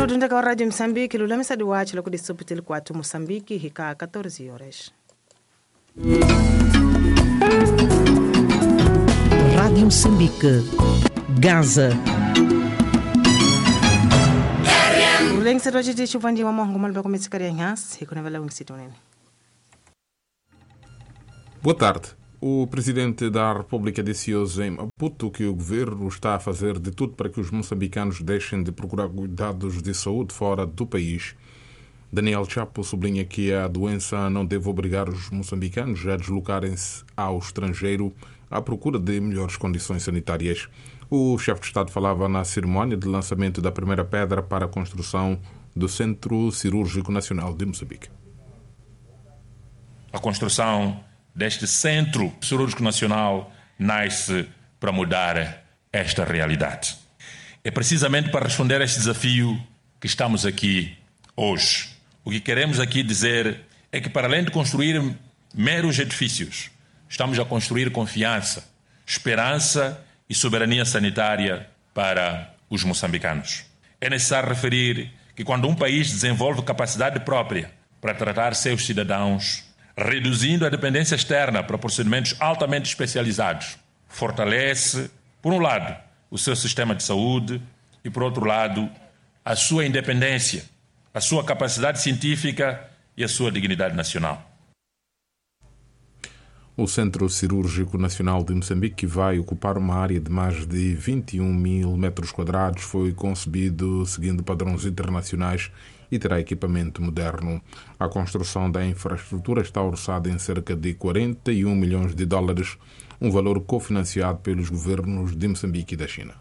Rodunda com a Rádio Moçambique, o Lamesa do Watch, logo de Subtil 4, Moçambique, rica 14 horas. Rádio Moçambique, Gaza. O Lense hoje de Chuvandi wa Mongo Malba com esse carinhas, e com a vela Winston. Boa tarde. O Presidente da República disse-hoje em Maputo que o governo está a fazer de tudo para que os moçambicanos deixem de procurar cuidados de saúde fora do país. Daniel Chapo sublinha que a doença não deve obrigar os moçambicanos a deslocarem-se ao estrangeiro à procura de melhores condições sanitárias. O chefe de Estado falava na cerimónia de lançamento da primeira pedra para a construção do Centro Cirúrgico Nacional de Moçambique. A construção deste Centro Cirúrgico Nacional nasce para mudar esta realidade. É precisamente para responder a este desafio que estamos aqui hoje. O que queremos aqui dizer é que, para além de construir meros edifícios, estamos a construir confiança, esperança e soberania sanitária para os moçambicanos. É necessário referir que, quando um país desenvolve capacidade própria para tratar seus cidadãos, reduzindo a dependência externa para procedimentos altamente especializados, fortalece, por um lado, o seu sistema de saúde e, por outro lado, a sua independência, a sua capacidade científica e a sua dignidade nacional. O Centro Cirúrgico Nacional de Moçambique, que vai ocupar uma área de mais de 21 mil metros quadrados, foi concebido seguindo padrões internacionais e terá equipamento moderno. A construção da infraestrutura está orçada em cerca de 41 milhões de dólares, um valor cofinanciado pelos governos de Moçambique e da China.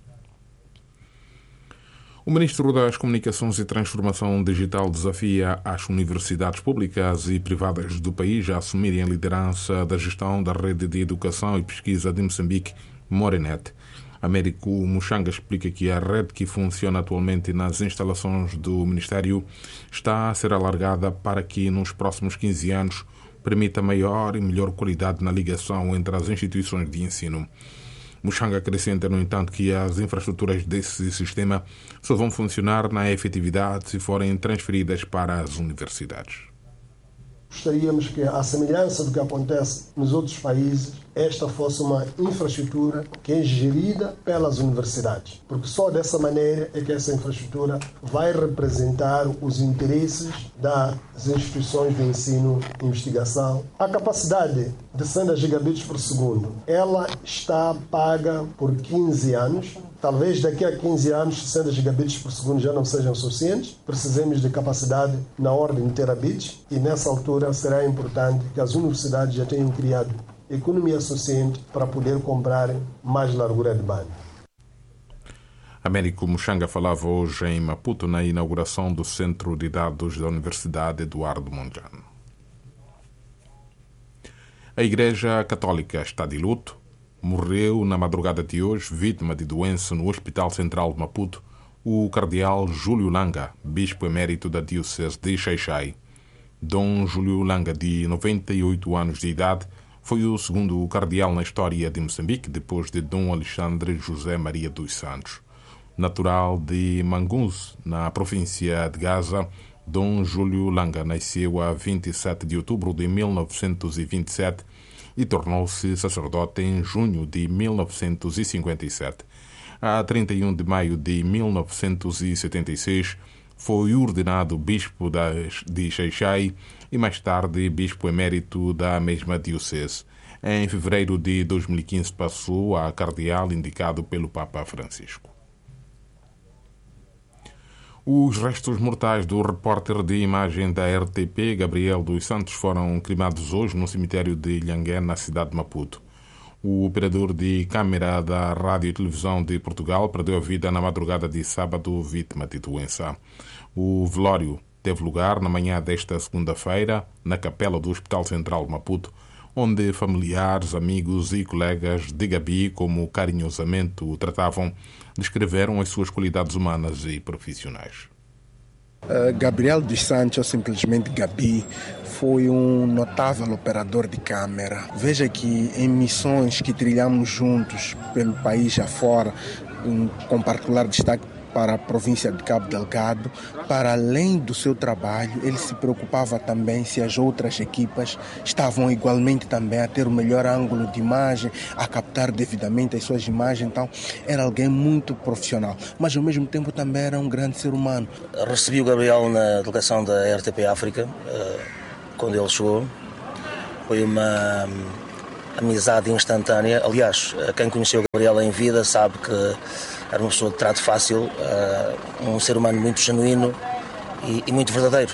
O Ministro das Comunicações e Transformação Digital desafia as universidades públicas e privadas do país a assumirem a liderança da gestão da rede de educação e pesquisa de Moçambique, Morenet. Américo Muxanga explica que a rede que funciona atualmente nas instalações do Ministério está a ser alargada para que, nos próximos 15 anos, permita maior e melhor qualidade na ligação entre as instituições de ensino. Muxanga acrescenta, no entanto, que as infraestruturas desse sistema só vão funcionar na efetividade se forem transferidas para as universidades. Gostaríamos que, à semelhança do que acontece nos outros países, esta fosse uma infraestrutura que é gerida pelas universidades, porque só dessa maneira é que essa infraestrutura vai representar os interesses das instituições de ensino e investigação. A capacidade de 100 gigabits por segundo, ela está paga por 15 anos. Talvez daqui a 15 anos 60 gigabits por segundo já não sejam suficientes. Precisamos de capacidade na ordem de terabits e nessa altura será importante que as universidades já tenham criado economia suficiente para poder comprar mais largura de banda. Américo Muxanga falava hoje em Maputo na inauguração do Centro de Dados da Universidade Eduardo Mondlane. A Igreja Católica está de luto. Morreu na madrugada de hoje, vítima de doença no Hospital Central de Maputo, o cardeal Júlio Langa, bispo emérito da Diocese de Xai-Xai. Dom Júlio Langa, de 98 anos de idade, foi o segundo cardeal na história de Moçambique, depois de Dom Alexandre José Maria dos Santos. Natural de Manguns, na província de Gaza, Dom Júlio Langa nasceu a 27 de outubro de 1927 e tornou-se sacerdote em junho de 1957. A 31 de maio de 1976, foi ordenado bispo de Xai-Xai e mais tarde bispo emérito da mesma diocese. Em fevereiro de 2015 passou a cardeal indicado pelo Papa Francisco. Os restos mortais do repórter de imagem da RTP, Gabriel dos Santos, foram cremados hoje no cemitério de Ilhangué, na cidade de Maputo. O operador de câmara da Rádio e Televisão de Portugal perdeu a vida na madrugada de sábado, vítima de doença. O velório teve lugar na manhã desta segunda-feira, na capela do Hospital Central de Maputo, onde familiares, amigos e colegas de Gabi, como carinhosamente o tratavam, descreveram as suas qualidades humanas e profissionais. Gabriel dos Santos, ou simplesmente Gabi, foi um notável operador de câmera. Veja que em missões que trilhamos juntos pelo país afora, com particular destaque para a província de Cabo Delgado. Para além do seu trabalho, ele se preocupava também se as outras equipas estavam igualmente também a ter o melhor ângulo de imagem, a captar devidamente as suas imagens. Então, era alguém muito profissional, mas ao mesmo tempo também era um grande ser humano. Recebi o Gabriel na delegação da RTP África, quando ele chegou. Foi uma amizade instantânea. Aliás, quem conheceu o Gabriel em vida sabe que era uma pessoa de trato fácil, um ser humano muito genuíno e muito verdadeiro.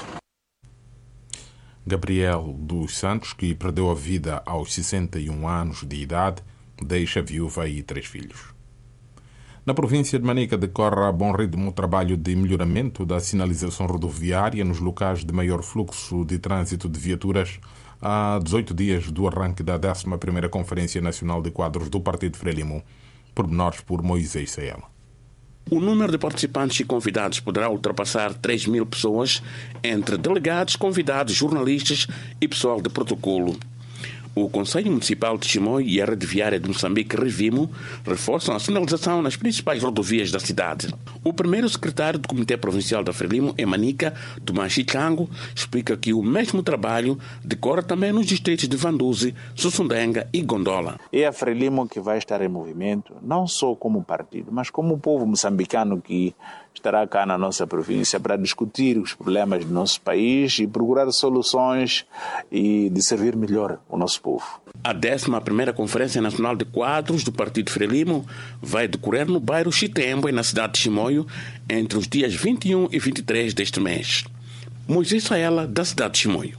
Gabriel dos Santos, que perdeu a vida aos 61 anos de idade, deixa viúva e 3 filhos. Na província de Manica decorre a bom ritmo o trabalho de melhoramento da sinalização rodoviária nos locais de maior fluxo de trânsito de viaturas há 18 dias do arranque da 11ª Conferência Nacional de Quadros do Partido Frelimo. Pormenores por Moisés Saela. O número de participantes e convidados poderá ultrapassar 3.000 pessoas, entre delegados, convidados, jornalistas e pessoal de protocolo. O Conselho Municipal de Chimoio e a Rede Viária de Moçambique, Revimo, reforçam a sinalização nas principais rodovias da cidade. O primeiro secretário do Comitê Provincial da Frelimo, em Manica, Tomás Chichango, explica que o mesmo trabalho decorre também nos distritos de Vanduzi, Sussundenga e Gondola. É a Frelimo que vai estar em movimento, não só como partido, mas como o povo moçambicano que estará cá na nossa província para discutir os problemas do nosso país e procurar soluções e de servir melhor o nosso povo. A 11ª Conferência Nacional de Quadros do Partido Frelimo vai decorrer no bairro Chitembo, na cidade de Chimoio, entre os dias 21 e 23 deste mês. Moisés Saela, da cidade de Chimoio.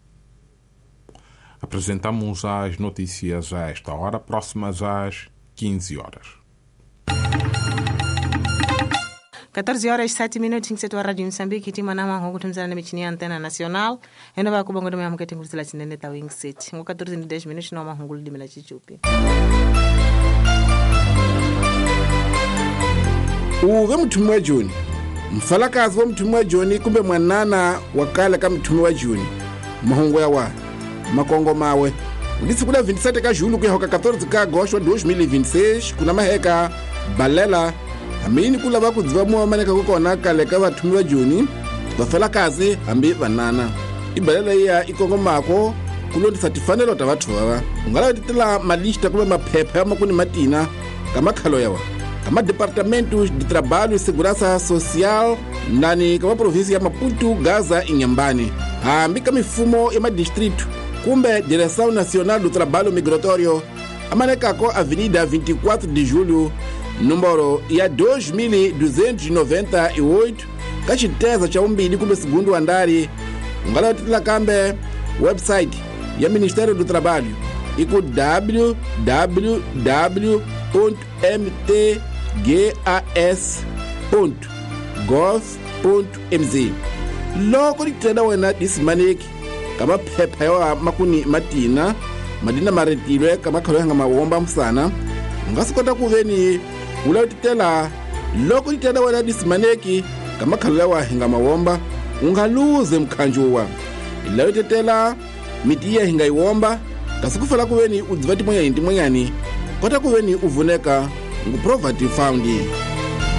Apresentamos as notícias a esta hora, próximas às 15 horas. 14 horas 7 minutos, em a Rádio Moçambique, e na mão kutumzana na michini antena nacional. Eu não vou kubongo do meu marketing curso lá chinene ta wing set. Ngo 14 e 10 minutos na mão ngulu de mela chichupi. Uve mthumi wa Joni. Mfalakazi wa mthumi wa Joni kumbe mwanana wakala ka mthumi wa Joni. Mahongo ya wa makongo mawe. Udisi kula 27 ka Julho kuya hoka 14 ka Agosto 2026 kuna maheka balela amini kula vakudziva muwamaneka kukona kale ka vathumi va Joni vafalakazi hambi vanana ibalela iya ikongomako kulondisa tifanelo ta vathu vava ungalavetitela malista kumbe maphepha ya makuni matina ka makhalo yawa ka madepartamento de trabalho e segurança social nani ka maprovinsi ya Maputo, Gaza e Inhambane hambi ka mifumo ya madistrito kumbe Direção Nacional do Trabalho Migratório amanekako Avenida 24 de Julho número ya 2298 ka xiteza xa vumbili kumbe segundo andari ungalavetitela kambe website ya Ministério do Trabalho i ku www.mtgas.gov.mz. loko litela wena disimaneki ka maphepha ya makuni matina madina maretilwe ka makhalo yanga mawomba msana unga swi kota ku veni ulavetitela loko litela wena disimaneki ka makhalo yawa hinga mawomba unga luze mkhanjuwa ilavetetela mitiya hinga iwomba kasi kufala ku veni u dziva timwanyani kota ku veni u vuneka ngu Property Fund.